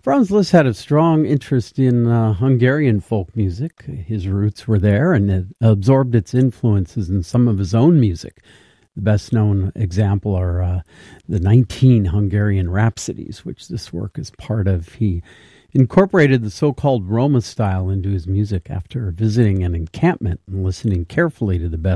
Franz Liszt had a strong interest in Hungarian folk music. His roots were there and had absorbed its influences in some of his own music. The best-known example are the 19 Hungarian Rhapsodies, which this work is part of. He incorporated the so-called Roma style into his music after visiting an encampment and listening carefully to the best